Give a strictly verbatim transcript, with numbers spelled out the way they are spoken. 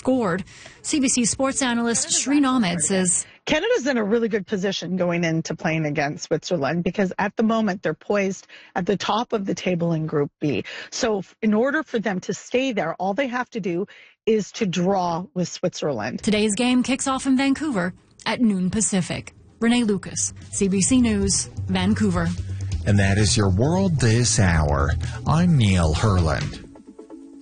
scored. C B C sports analyst Shreen Ahmed says Canada's in a really good position going into playing against Switzerland because at the moment they're poised at the top of the table in Group B. So in order for them to stay there, all they have to do is to draw with Switzerland. Today's game kicks off in Vancouver at noon Pacific. Renee Lucas, C B C News, Vancouver. And that is your world this hour. I'm Neil Herland.